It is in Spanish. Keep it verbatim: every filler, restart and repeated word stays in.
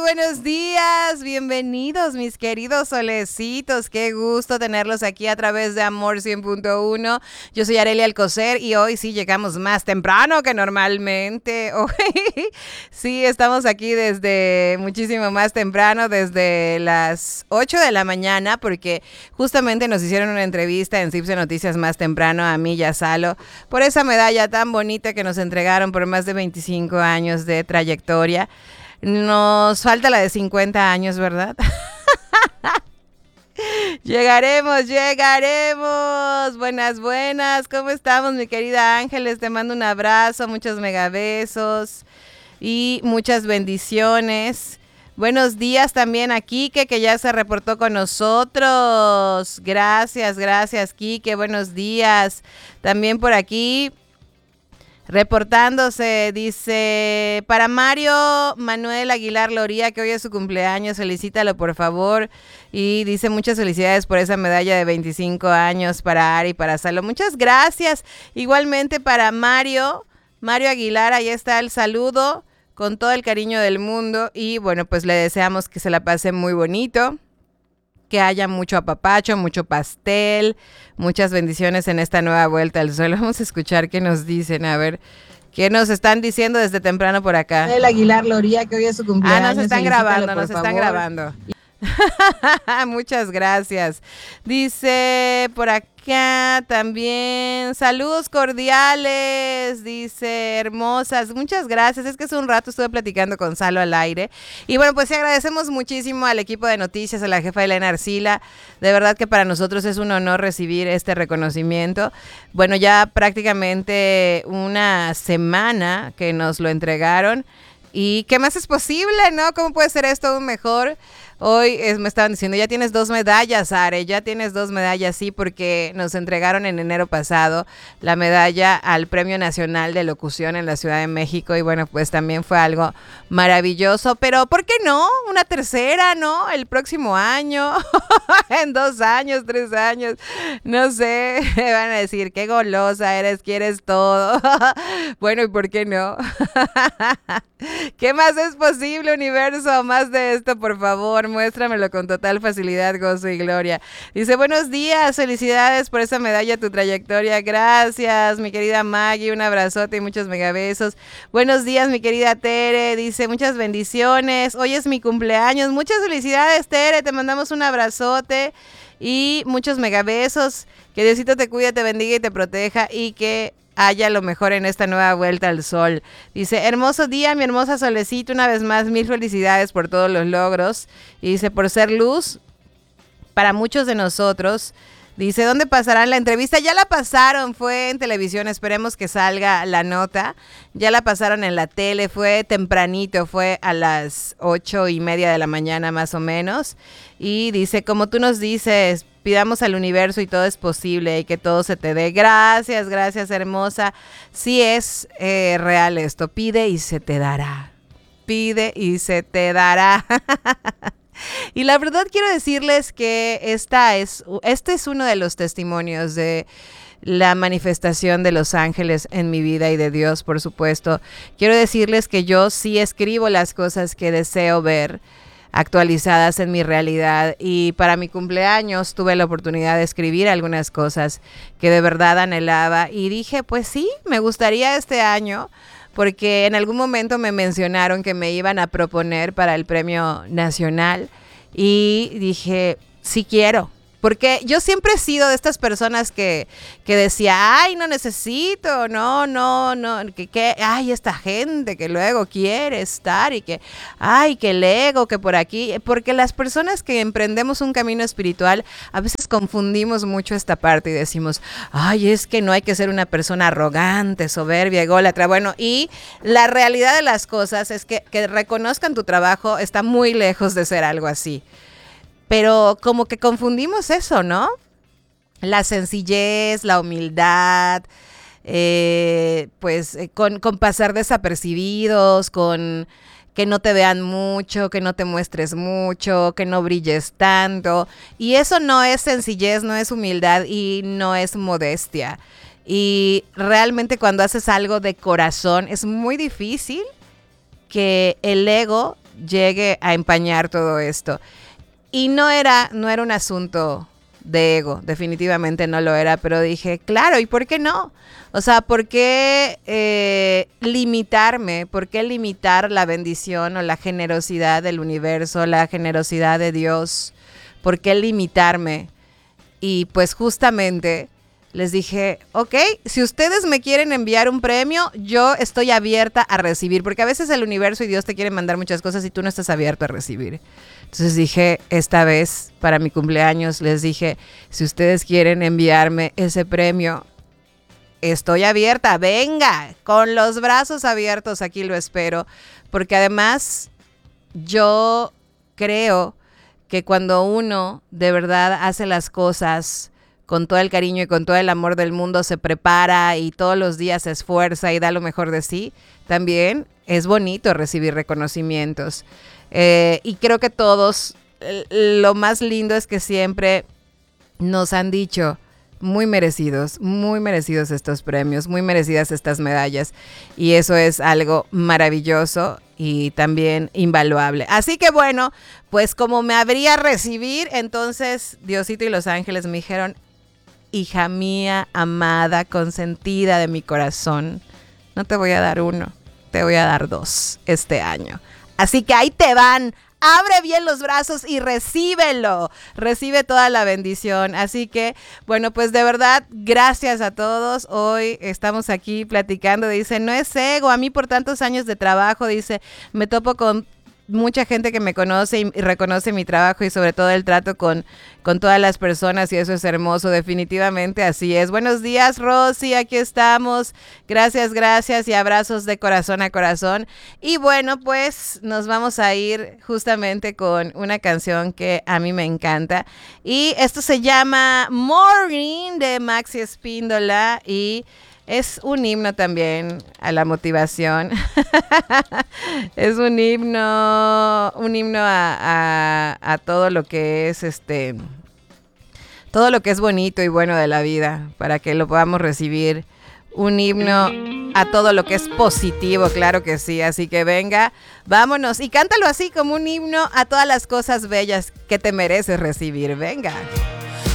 buenos días, bienvenidos mis queridos solecitos, qué gusto tenerlos aquí a través de Amor cien punto uno. Yo soy Arely Alcocer y hoy sí llegamos más temprano que normalmente. Hoy sí estamos aquí desde muchísimo más temprano, desde las ocho de la mañana, porque justamente nos hicieron una entrevista en Cipse Noticias más temprano a mí y a Salo por esa medalla tan bonita que nos entregaron por más de veinticinco años de trayectoria. Nos falta la de cincuenta años, ¿verdad? Llegaremos, llegaremos. Buenas, buenas. ¿Cómo estamos, mi querida Ángeles? Te mando un abrazo, muchos megabesos y muchas bendiciones. Buenos días también a Quique, que ya se reportó con nosotros. Gracias, gracias, Quique. Buenos días. También por aquí, reportándose, dice, para Mario Manuel Aguilar Loría, que hoy es su cumpleaños, felicítalo por favor. Y dice, muchas felicidades por esa medalla de veinticinco años para Ari y para Salo. Muchas gracias. Igualmente para Mario, Mario Aguilar, ahí está el saludo con todo el cariño del mundo. Y bueno, pues le deseamos que se la pase muy bonito, que haya mucho apapacho, mucho pastel, muchas bendiciones en esta nueva vuelta al sol. Vamos a escuchar qué nos dicen, a ver, qué nos están diciendo desde temprano por acá. El Aguilar Loría, que hoy es su cumpleaños. Ah, nos están grabando, por nos favor. están grabando. Muchas gracias. Dice por acá también, saludos cordiales, dice, hermosas, muchas gracias. Es que hace un rato estuve platicando con Salo al aire y bueno, pues sí, agradecemos muchísimo al equipo de noticias, a la jefa Elena Arcila. De verdad que para nosotros es un honor recibir este reconocimiento. Bueno, ya prácticamente una semana que nos lo entregaron y ¿qué más es posible, no? ¿Cómo puede ser esto aún mejor? Hoy es, me estaban diciendo, ya tienes dos medallas, Are, ya tienes dos medallas, sí, porque nos entregaron en enero pasado la medalla al Premio Nacional de Locución en la Ciudad de México y bueno, pues también fue algo maravilloso, pero ¿por qué no? Una tercera, ¿no? El próximo año, en dos años, tres años, no sé, me van a decir, qué golosa eres, quieres todo. Bueno, ¿y por qué no? ¿Qué más es posible, universo? Más de esto, por favor, muéstramelo con total facilidad, gozo y gloria. Dice, buenos días, felicidades por esa medalla, tu trayectoria. Gracias, mi querida Maggie, un abrazote y muchos megabesos. Buenos días, mi querida Tere, dice, muchas bendiciones. Hoy es mi cumpleaños. Muchas felicidades, Tere, te mandamos un abrazote y muchos megabesos. Que Diosito te cuide, te bendiga y te proteja y que haya lo mejor en esta nueva vuelta al sol. Dice, hermoso día, mi hermosa Solecito, una vez más, mil felicidades por todos los logros. Y dice, por ser luz para muchos de nosotros. Dice, ¿dónde pasarán la entrevista? Ya la pasaron, fue en televisión, esperemos que salga la nota. Ya la pasaron en la tele, fue tempranito, fue a las ocho y media de la mañana más o menos. Y dice, como tú nos dices, pidamos al universo y todo es posible y que todo se te dé. Gracias, gracias, hermosa. Sí es eh, real esto, pide y se te dará. Pide y se te dará. Y la verdad quiero decirles que esta es, este es uno de los testimonios de la manifestación de los ángeles en mi vida y de Dios, por supuesto. Quiero decirles que yo sí escribo las cosas que deseo ver actualizadas en mi realidad y para mi cumpleaños tuve la oportunidad de escribir algunas cosas que de verdad anhelaba y dije, pues sí, me gustaría este año, porque en algún momento me mencionaron que me iban a proponer para el Premio Nacional y dije, sí quiero. Porque yo siempre he sido de estas personas que, que decía, ay, no necesito, no, no, no, que, que, ay, esta gente que luego quiere estar y que, ay, que el ego, que por aquí, porque las personas que emprendemos un camino espiritual, a veces confundimos mucho esta parte y decimos, ay, es que no hay que ser una persona arrogante, soberbia, ególatra, bueno, y la realidad de las cosas es que, que reconozcan tu trabajo está muy lejos de ser algo así. Pero como que confundimos eso, ¿no? La sencillez, la humildad, eh, pues eh, con, con pasar desapercibidos, con que no te vean mucho, que no te muestres mucho, que no brilles tanto. Y eso no es sencillez, no es humildad y no es modestia. Y realmente cuando haces algo de corazón es muy difícil que el ego llegue a empañar todo esto. Y no era, no era un asunto de ego, definitivamente no lo era, pero dije, claro, ¿y por qué no? O sea, ¿por qué eh, limitarme? ¿Por qué limitar la bendición o la generosidad del universo, la generosidad de Dios? ¿Por qué limitarme? Y pues justamente les dije, ok, si ustedes me quieren enviar un premio, yo estoy abierta a recibir, porque a veces el universo y Dios te quieren mandar muchas cosas y tú no estás abierto a recibir. Entonces dije, esta vez, para mi cumpleaños, les dije, si ustedes quieren enviarme ese premio, estoy abierta, venga, con los brazos abiertos, aquí lo espero, porque además yo creo que cuando uno de verdad hace las cosas con todo el cariño y con todo el amor del mundo, se prepara y todos los días se esfuerza y da lo mejor de sí, también es bonito recibir reconocimientos. Eh, y creo que todos, lo más lindo es que siempre nos han dicho, muy merecidos, muy merecidos estos premios, muy merecidas estas medallas. Y eso es algo maravilloso y también invaluable. Así que bueno, pues como me habría recibir, entonces Diosito y los ángeles me dijeron, hija mía, amada, consentida de mi corazón, no te voy a dar uno, te voy a dar dos este año. Así que ahí te van. Abre bien los brazos y recíbelo. Recibe toda la bendición. Así que, bueno, pues de verdad, gracias a todos. Hoy estamos aquí platicando. Dice, no es ego. A mí por tantos años de trabajo, dice, me topo con mucha gente que me conoce y, y reconoce mi trabajo y sobre todo el trato con, con todas las personas y eso es hermoso, definitivamente así es. Buenos días, Rosy, aquí estamos. Gracias, gracias y abrazos de corazón a corazón. Y bueno, pues nos vamos a ir justamente con una canción que a mí me encanta y esto se llama Morning de Maxi Espíndola y es un himno también a la motivación. Es un himno, un himno a, a, a todo lo que es este, todo lo que es bonito y bueno de la vida, para que lo podamos recibir. Un himno a todo lo que es positivo, claro que sí. Así que venga, vámonos y cántalo así como un himno a todas las cosas bellas que te mereces recibir. Venga.